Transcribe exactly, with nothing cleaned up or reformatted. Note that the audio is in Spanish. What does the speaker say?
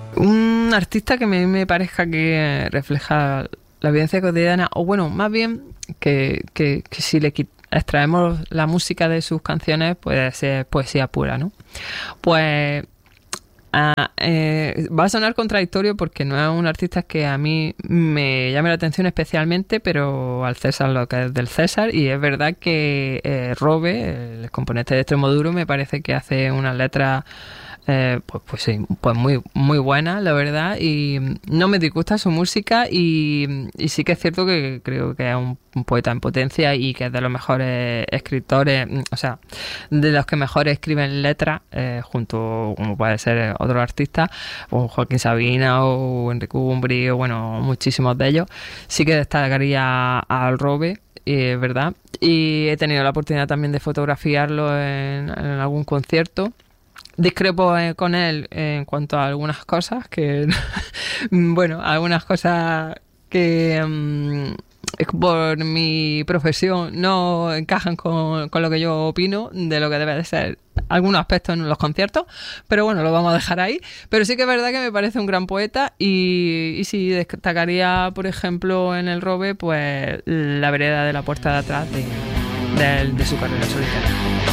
Un artista que me, me parezca que refleja la vivencia cotidiana, o bueno, más bien que, que, que si le extraemos la música de sus canciones, puede ser poesía pura, ¿no? Pues ah, eh, va a sonar contradictorio porque no es un artista que a mí me llame la atención especialmente, pero al César lo que es del César, y es verdad que eh, Robe, el componente de Extremoduro, me parece que hace unas letras Eh, pues, pues sí, pues muy, muy buena, la verdad, y no me disgusta su música, y, y sí que es cierto que creo que es un, un poeta en potencia y que es de los mejores escritores, o sea, de los que mejor escriben letras, eh, junto, como puede ser otros artistas, o Joaquín Sabina o Enrique Bumbrí, o bueno, muchísimos de ellos. Sí que destacaría al Robe, es verdad, y he tenido la oportunidad también de fotografiarlo en, en algún concierto. Discrepo eh, con él en cuanto a algunas cosas que, bueno, algunas cosas que um, por mi profesión no encajan con, con lo que yo opino de lo que debe de ser algunos aspectos en los conciertos, pero bueno, lo vamos a dejar ahí. Pero sí que es verdad que me parece un gran poeta, y, y sí destacaría, por ejemplo, en el Robe, pues La vereda de la puerta de atrás de, de, de su carrera solitaria.